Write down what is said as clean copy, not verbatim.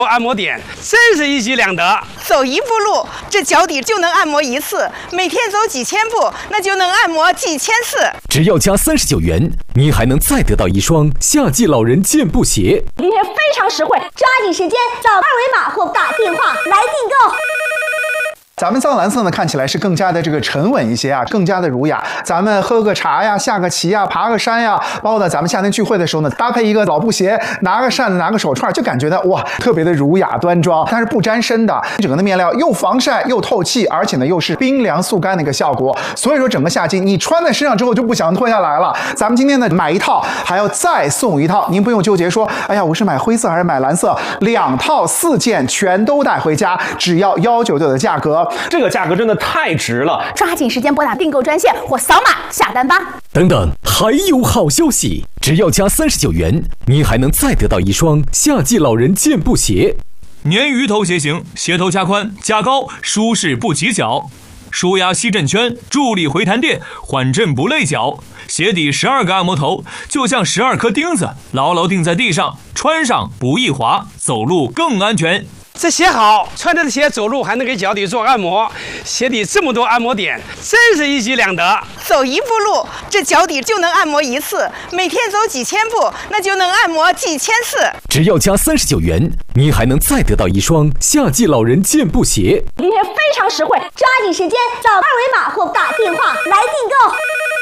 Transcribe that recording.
按摩点，真是一举两得。 走一步路，这脚底就能按摩一次；每天走几千步，那就能按摩几千次。 只要加39元，您还能再得到一双夏季老人健步鞋。 今天非常实惠，抓紧时间扫二维码或打电话来订购。 咱们藏蓝色呢，看起来是更加的这个沉稳一些啊，更加的儒雅。咱们喝个茶呀，下个棋呀，爬个山呀，包括呢，咱们夏天聚会的时候呢，搭配一个老布鞋，拿个扇子，拿个手串，就感觉呢，哇，特别的儒雅端庄。它是不沾身的，整个的面料又防晒又透气，而且呢又是冰凉速干的一个效果。所以说整个夏季你穿在身上之后就不想脱下来了。咱们今天呢买一套还要再送一套，您不用纠结说，哎呀，我是买灰色还是买蓝色，2套4件全都带回家，只要199的价格。 这个价格真的太值了， 抓紧时间拨打订购专线或扫码下单吧。 等等，还有好消息！只要加39元，您还能再得到一双夏季老人健步鞋。 鲶鱼头鞋型，鞋头加宽加高，舒适不起脚，舒压吸震圈，助力回弹垫，缓震不累脚。鞋底12个按摩头，就像12颗钉子，牢牢钉在地上，穿上不易滑，走路更安全。 这鞋好，穿着的鞋走路还能给脚底做按摩，鞋底这么多按摩点，真是一举两得。 走一步路，这脚底就能按摩一次；每天走几千步，那就能按摩几千次。 只要加39元，您还能再得到一双夏季老人健步鞋。 今天非常实惠，抓紧时间扫二维码或打电话来订购。